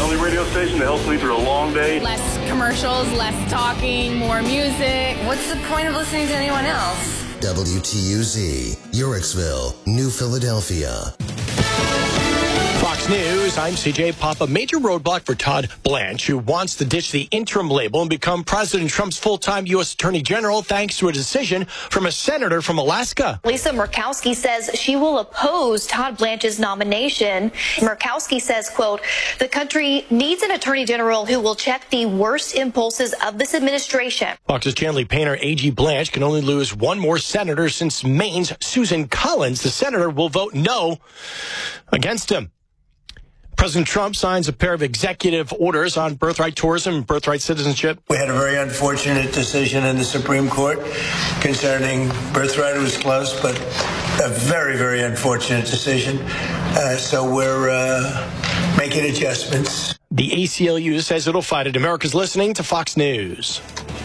only radio station that helps me through a long day. Less commercials, less talking, more music. What's the point of listening to anyone else? WTUZ, Yorksville, New Philadelphia. Fox News, I'm CJ Papa. Major roadblock for Todd Blanche, who wants to ditch the interim label and become President Trump's full-time U.S. Attorney General thanks to a decision from a senator from Alaska. Lisa Murkowski says she will oppose Todd Blanche's nomination. Murkowski says, quote, the country needs an attorney general who will check the worst impulses of this administration. Fox's Chanley Painter, A.G. Blanche, can only lose one more senator since Maine's Susan Collins. The senator will vote no against him. President Trump signs a pair of executive orders on birthright tourism and birthright citizenship. We had a very unfortunate decision in the Supreme Court concerning birthright. It was close, but a very, very unfortunate decision. So we're making adjustments. The ACLU says it'll fight it. America's listening to Fox News.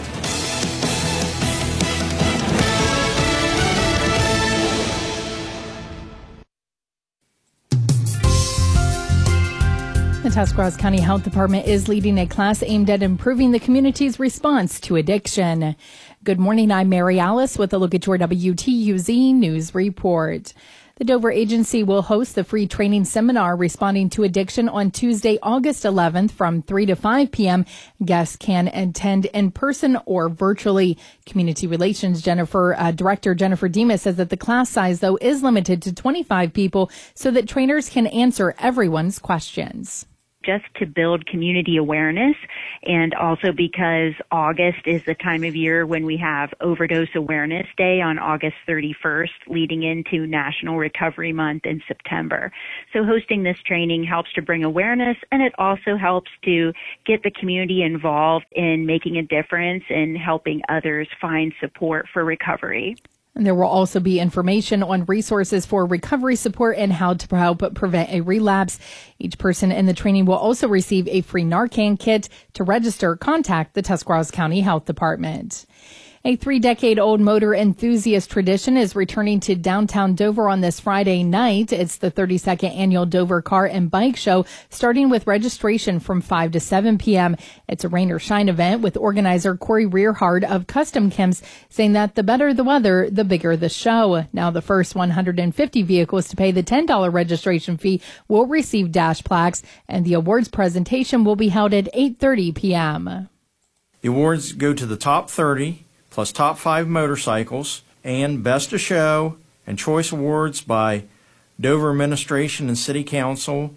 The Tuscarawas County Health Department is leading a class aimed at improving the community's response to addiction. Good morning, I'm Mary Alice with a look at your WTUZ News Report. The Dover Agency will host the free training seminar Responding to Addiction on Tuesday, August 11th from 3 to 5 p.m. Guests can attend in person or virtually. Community Relations Director Jennifer Demas says that the class size, though, is limited to 25 people so that trainers can answer everyone's questions. Just to build community awareness, and also because August is the time of year when we have Overdose Awareness Day on August 31st, leading into National Recovery Month in September. So hosting this training helps to bring awareness, and it also helps to get the community involved in making a difference and helping others find support for recovery. And there will also be information on resources for recovery support and how to help prevent a relapse. Each person in the training will also receive a free Narcan kit. To register, contact the Tuscarawas County Health Department. A 3-decade-old motor enthusiast tradition is returning to downtown Dover on this Friday night. It's the 32nd annual Dover Car and Bike Show, starting with registration from 5 to 7 p.m. It's a rain or shine event with organizer Corey Rearhard of Custom Chems saying that the better the weather, the bigger the show. Now the first 150 vehicles to pay the $10 registration fee will receive dash plaques, and the awards presentation will be held at 8:30 p.m. The awards go to the top 30. Plus top 5 motorcycles, and Best of Show and Choice Awards by Dover Administration and City Council.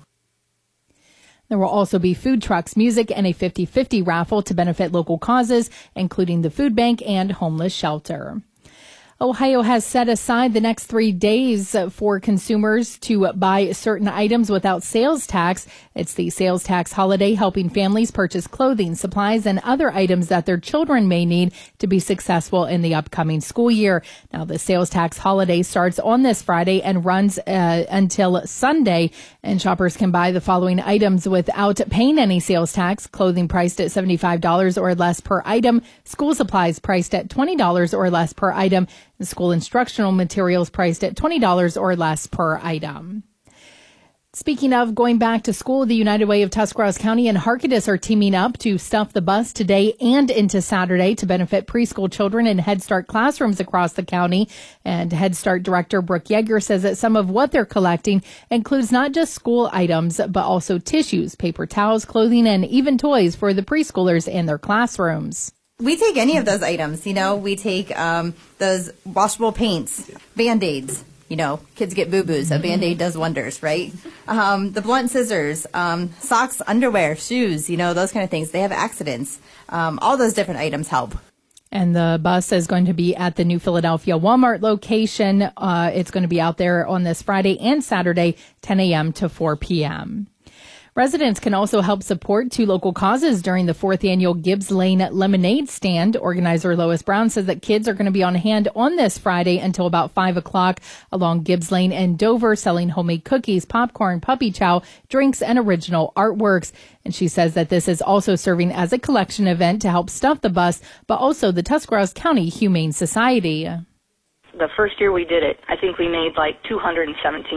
There will also be food trucks, music, and a 50-50 raffle to benefit local causes, including the food bank and homeless shelter. Ohio has set aside the next 3 days for consumers to buy certain items without sales tax. It's the sales tax holiday, helping families purchase clothing, supplies, and other items that their children may need to be successful in the upcoming school year. Now, the sales tax holiday starts on this Friday and runs until Sunday, and shoppers can buy the following items without paying any sales tax: clothing priced at $75 or less per item, school supplies priced at $20 or less per item, school instructional materials priced at $20 or less per item. Speaking of going back to school, the United Way of Tuscarawas County and Harkidus are teaming up to stuff the bus today and into Saturday to benefit preschool children in Head Start classrooms across the county. And Head Start Director Brooke Yeager says that some of what they're collecting includes not just school items, but also tissues, paper towels, clothing, and even toys for the preschoolers in their classrooms. We take any of those items, we take those washable paints, Band-Aids, kids get boo-boos, a Band-Aid does wonders, right? The blunt scissors, socks, underwear, shoes, those kind of things. They have accidents. All those different items help. And the bus is going to be at the New Philadelphia Walmart location. It's going to be out there on this Friday and Saturday, 10 a.m. to 4 p.m. Residents can also help support 2 local causes during the 4th annual Gibbs Lane Lemonade Stand. Organizer Lois Brown says that kids are going to be on hand on this Friday until about 5 o'clock along Gibbs Lane and Dover, selling homemade cookies, popcorn, puppy chow, drinks, and original artworks. And she says that this is also serving as a collection event to help stuff the bus, but also the Tuscarawas County Humane Society. The first year we did it, I think we made like $217.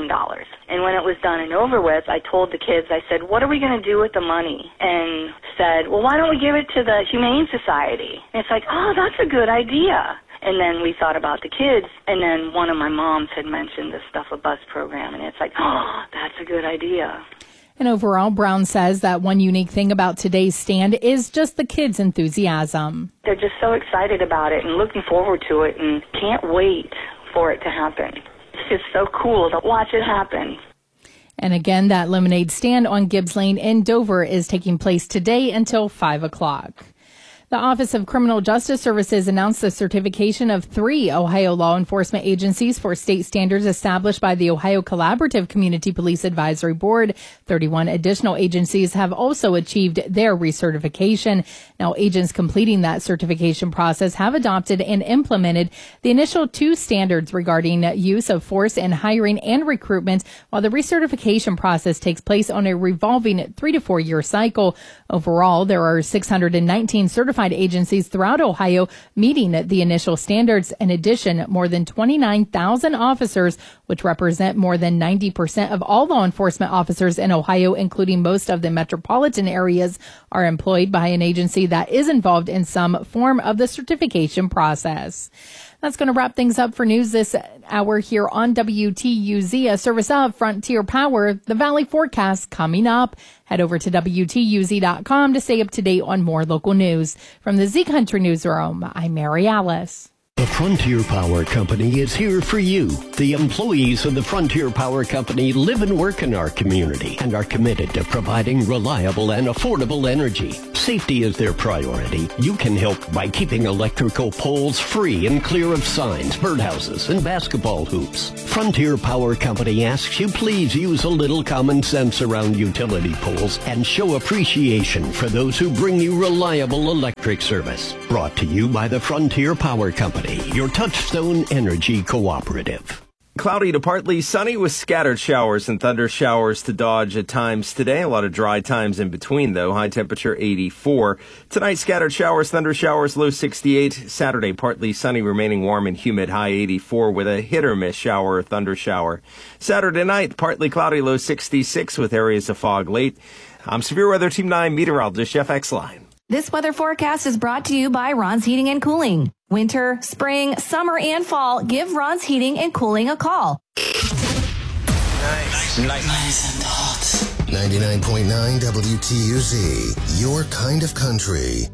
And when it was done and over with, I told the kids, I said, what are we going to do with the money? And said, well, why don't we give it to the Humane Society? And it's like, oh, that's a good idea. And then we thought about the kids, and then one of my moms had mentioned the Stuff a Bus program, and it's like, oh, that's a good idea. And overall, Brown says that one unique thing about today's stand is just the kids' enthusiasm. They're just so excited about it and looking forward to it and can't wait for it to happen. It's just so cool to watch it happen. And again, that lemonade stand on Gibbs Lane in Dover is taking place today until 5 o'clock. The Office of Criminal Justice Services announced the certification of 3 Ohio law enforcement agencies for state standards established by the Ohio Collaborative Community Police Advisory Board. 31 additional agencies have also achieved their recertification. Now, agents completing that certification process have adopted and implemented the initial 2 standards regarding use of force in hiring and recruitment, while the recertification process takes place on a revolving 3 to 4 year cycle. Overall, there are 619 certified agencies throughout Ohio meeting the initial standards. In addition, more than 29,000 officers, which represent more than 90% of all law enforcement officers in Ohio, including most of the metropolitan areas, are employed by an agency that is involved in some form of the certification process. That's going to wrap things up for news this hour here on WTUZ, a service of Frontier Power. The Valley forecast coming up. Head over to WTUZ.com to stay up to date on more local news. From the Z Country Newsroom, I'm Mary Alice. The Frontier Power Company is here for you. The employees of the Frontier Power Company live and work in our community and are committed to providing reliable and affordable energy. Safety is their priority. You can help by keeping electrical poles free and clear of signs, birdhouses, and basketball hoops. Frontier Power Company asks you please use a little common sense around utility poles and show appreciation for those who bring you reliable electric service. Brought to you by the Frontier Power Company, your Touchstone Energy Cooperative. Cloudy to partly sunny with scattered showers and thunder showers to dodge at times today. A lot of dry times in between, though. High temperature 84. Tonight, scattered showers, thunder showers, low 68. Saturday, partly sunny, remaining warm and humid, high 84 with a hit or miss shower or thunder shower. Saturday night, partly cloudy, low 66 with areas of fog late. I'm Severe Weather Team 9 meteorologist Jeff Exline. This weather forecast is brought to you by Ron's Heating and Cooling. Winter, spring, summer, and fall, give Ron's Heating and Cooling a call. Nice and hot. 99.9 WTUZ, your kind of country.